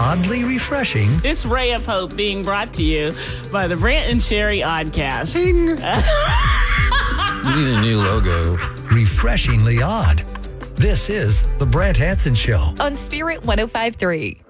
oddly refreshing. This ray of hope being brought to you by the Brant and Sherry Oddcast. Ding. We need a new logo. Refreshingly odd. This is The Brant Hanson Show on Spirit 105.3.